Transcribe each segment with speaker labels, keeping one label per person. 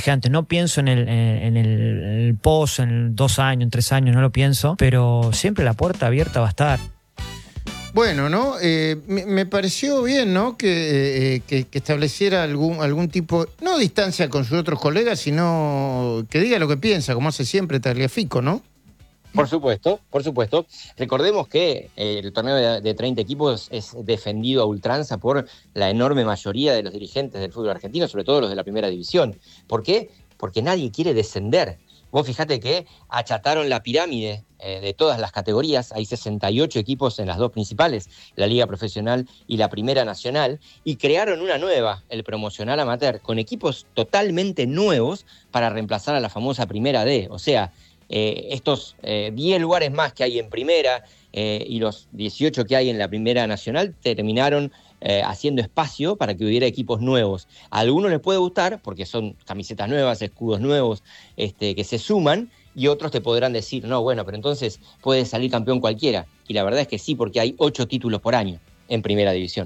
Speaker 1: dije antes, no pienso en el pos, en 2 años, en 3 años, no lo pienso, pero siempre la puerta abierta va a estar.
Speaker 2: Bueno, ¿no? Me pareció bien, ¿no? Que estableciera algún tipo, no distancia con sus otros colegas, sino que diga lo que piensa, como hace siempre Tagliafico, ¿no?
Speaker 3: Por supuesto, por supuesto. Recordemos que el torneo de 30 equipos es defendido a ultranza por la enorme mayoría de los dirigentes del fútbol argentino, sobre todo los de la primera división. ¿Por qué? Porque nadie quiere descender. Vos fijate que achataron la pirámide de todas las categorías, hay 68 equipos en las dos principales, la Liga Profesional y la Primera Nacional, y crearon una nueva, el Promocional Amateur, con equipos totalmente nuevos para reemplazar a la famosa Primera D. O sea, estos 10 lugares más que hay en Primera y los 18 que hay en la Primera Nacional terminaron haciendo espacio para que hubiera equipos nuevos. A algunos les puede gustar porque son camisetas nuevas, escudos nuevos que se suman, y otros te podrán decir, no, bueno, pero entonces puede salir campeón cualquiera. Y la verdad es que sí, porque hay 8 títulos por año en Primera División.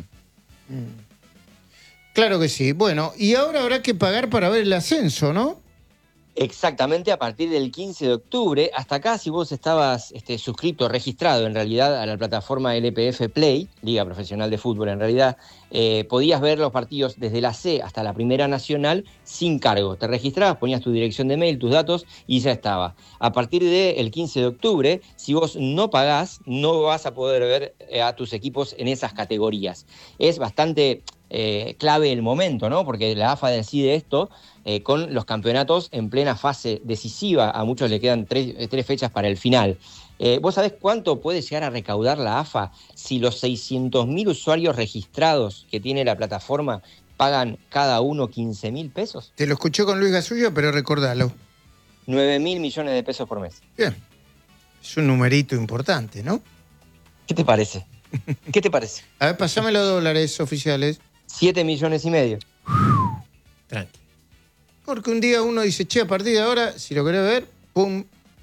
Speaker 2: Claro que sí. Bueno, y ahora habrá que pagar para ver el ascenso, ¿no?
Speaker 3: Exactamente, a partir del 15 de octubre, hasta acá si vos estabas suscrito, registrado en realidad a la plataforma LPF Play, Liga Profesional de Fútbol en realidad, podías ver los partidos desde la C hasta la Primera Nacional sin cargo. Te registrabas, ponías tu dirección de mail, tus datos y ya estaba. A partir del 15 de octubre, si vos no pagás, no vas a poder ver a tus equipos en esas categorías. Es bastante clave el momento, ¿no? Porque la AFA decide esto con los campeonatos en plena fase decisiva. A muchos le quedan tres fechas para el final. ¿Vos sabés cuánto puede llegar a recaudar la AFA si los 600.000 usuarios registrados que tiene la plataforma pagan cada uno 15.000 pesos?
Speaker 2: Te lo escuché con Luis Gasullo, pero recordalo.
Speaker 3: 9.000 millones de pesos por mes.
Speaker 2: Bien. Es un numerito importante, ¿no?
Speaker 3: ¿Qué te parece? ¿Qué te parece?
Speaker 2: A ver, pasame los dólares oficiales.
Speaker 3: 7,5 millones.
Speaker 2: Tranqui. Porque un día uno dice, che, a partir de ahora, si lo querés ver, pum.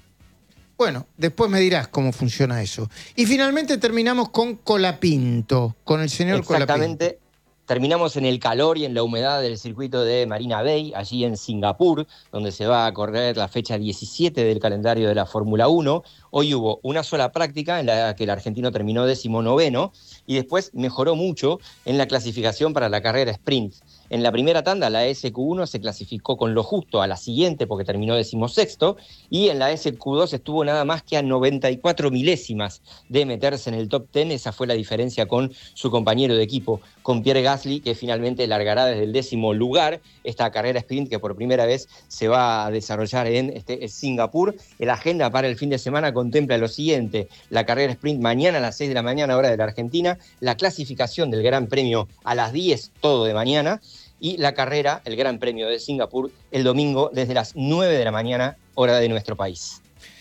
Speaker 2: Bueno, después me dirás cómo funciona eso. Y finalmente terminamos con Colapinto, con el señor
Speaker 3: Exactamente.
Speaker 2: Colapinto.
Speaker 3: Terminamos en el calor y en la humedad del circuito de Marina Bay, allí en Singapur, donde se va a correr la fecha 17 del calendario de la Fórmula 1. Hoy hubo una sola práctica en la que el argentino terminó 19º y después mejoró mucho en la clasificación para la carrera sprint. En la primera tanda, la SQ1 se clasificó con lo justo a la siguiente porque terminó 16º, y en la SQ2 estuvo nada más que a 94 milésimas de meterse en el top 10. Esa fue la diferencia con su compañero de equipo, con Pierre Gasly, que finalmente largará desde el 10º lugar esta carrera sprint que por primera vez se va a desarrollar en Singapur. La agenda para el fin de semana contempla lo siguiente: la carrera sprint mañana a las 6 de la mañana, hora de la Argentina, la clasificación del Gran Premio a las 10, todo de mañana, y la carrera, el Gran Premio de Singapur, el domingo desde las 9 de la mañana, hora de nuestro país.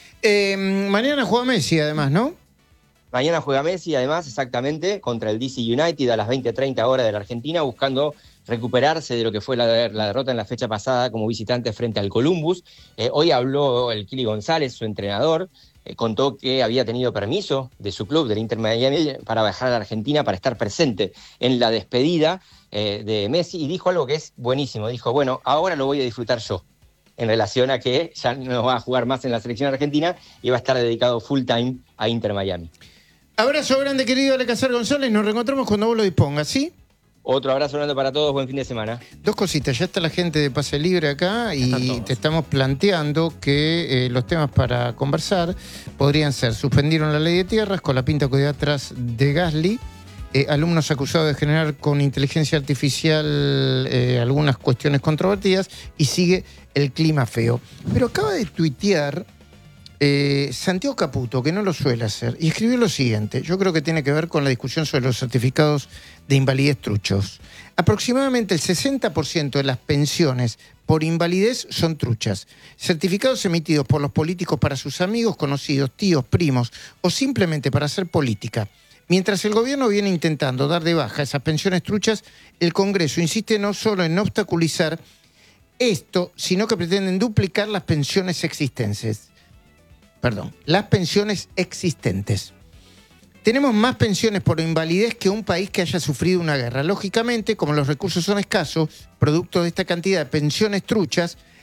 Speaker 2: Mañana juega Messi, además, ¿no?
Speaker 3: Mañana juega Messi, además, exactamente, contra el DC United a las 20:30 hora de la Argentina, buscando recuperarse de lo que fue la derrota en la fecha pasada como visitante frente al Columbus. Hoy habló el Kili González, su entrenador, contó que había tenido permiso de su club, del Inter Miami, para viajar a la Argentina, para estar presente en la despedida de Messi, y dijo algo que es buenísimo. Dijo, bueno, ahora lo voy a disfrutar yo, en relación a que ya no va a jugar más en la selección argentina y va a estar dedicado full time a Inter Miami.
Speaker 2: Abrazo grande, querido Alcázar González. Nos reencontramos cuando vos lo dispongas, ¿sí?
Speaker 3: Otro abrazo grande para todos, buen fin de semana.
Speaker 2: Dos cositas, ya está la gente de Pase Libre acá y te estamos planteando que los temas para conversar podrían ser: suspendieron la ley de tierras, Colapinto quedó atrás de Gasly, alumnos acusados de generar con inteligencia artificial algunas cuestiones controvertidas, y sigue el clima feo. Pero acaba de tuitear Santiago Caputo, que no lo suele hacer, y escribió lo siguiente. Yo creo que tiene que ver con la discusión sobre los certificados de invalidez truchos. Aproximadamente el 60% de las pensiones por invalidez son truchas. Certificados emitidos por los políticos para sus amigos, conocidos, tíos, primos o simplemente para hacer política. Mientras el gobierno viene intentando dar de baja esas pensiones truchas, el Congreso insiste no solo en obstaculizar esto, sino que pretenden duplicar las pensiones existentes. Las pensiones existentes. Tenemos más pensiones por invalidez que un país que haya sufrido una guerra. Lógicamente, como los recursos son escasos, producto de esta cantidad de pensiones truchas,